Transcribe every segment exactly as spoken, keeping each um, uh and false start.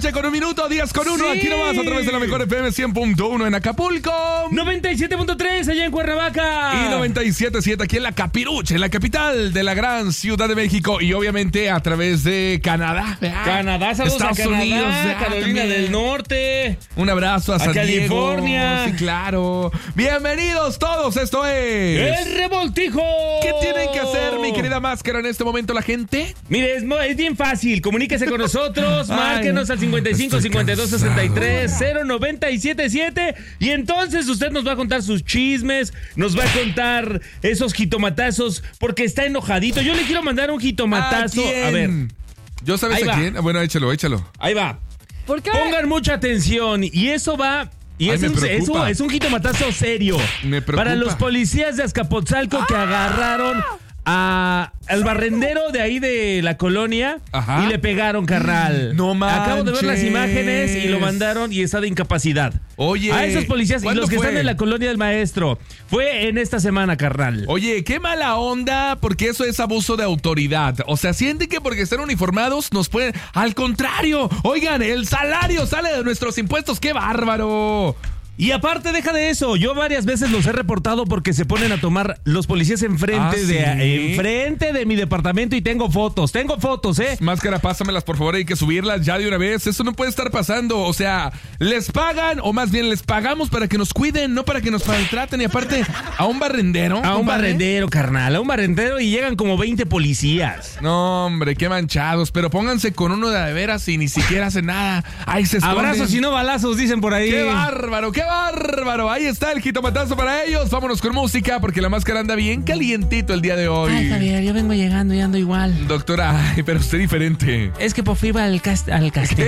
noche con un minuto, diez con uno. Sí. Aquí nomás a través de la mejor F M cien punto uno en Acapulco. noventa y siete punto tres allá en Cuernavaca. Y noventa y siete punto siete aquí en la Capirucha, en la capital de la gran Ciudad de México. Y obviamente a través de Canadá. Canadá, saludos Estados a Canadá, Unidos, Carolina también. del Norte. Un abrazo a, A San California. Diego. Sí, claro. Bienvenidos todos, esto es... ¡El revoltijo! ¿Qué tienen que hacer, mi querida Máscara, en este momento la gente? Mire, es, mo- es bien fácil. Comuníquese con nosotros. Ay, márquenos al cincuenta y cinco, estoy cincuenta y dos, sesenta y tres, cansado. cero noventa y siete siete. Y entonces usted nos va a contar sus chismes, nos va a contar esos jitomatazos, porque está enojadito. Yo le quiero mandar un jitomatazo. ¿A quién? A ver, ¿Yo sabes Ahí a va. quién? Bueno, échalo, échalo. ahí va. ¿Por qué? Pongan mucha atención. Y eso va. Y Ay, es me un, preocupa. eso es un jitomatazo serio. Me preocupa. Para los policías de Azcapotzalco que agarraron a, al barrendero de ahí de la colonia. Ajá. Y le pegaron, carnal. No Acabo de ver las manches. imágenes y lo mandaron y está de incapacidad. Oye, A esos policías y ¿cuándo los que fue? están en la colonia del maestro. Fue en esta semana, carnal. Oye, qué mala onda, porque eso es abuso de autoridad. O sea, sienten que porque están uniformados nos pueden... Al contrario, oigan, el salario sale de nuestros impuestos, ¡qué bárbaro! Y aparte, deja de eso, yo varias veces los he reportado porque se ponen a tomar los policías enfrente, ¿Ah, de, sí? enfrente de mi departamento y tengo fotos, tengo fotos, ¿eh? Máscara, pásamelas, por favor, hay que subirlas ya de una vez. Eso no puede estar pasando. O sea, les pagan, o más bien les pagamos para que nos cuiden, no para que nos maltraten. Y aparte, a un barrendero. A un compadre. barrendero, carnal, a un barrendero y llegan como veinte policías. No, hombre, qué manchados. Pero pónganse con uno de a de veras y ni siquiera hacen nada. Ahí se esconden. Abrazos y no balazos, dicen por ahí. ¡Qué bárbaro, qué bárbaro! Ahí está el jitomatazo para ellos. Vámonos con música porque la Máscara anda bien calientito el día de hoy. Ay, Javier, yo vengo llegando y ando igual. Doctora, ay, pero usted diferente. Es que por fin iba al cast al casting.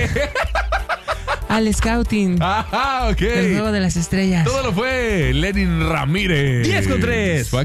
Al scouting. Ajá, ok. El juego de las estrellas. Todo lo fue Lenin Ramírez. diez con tres.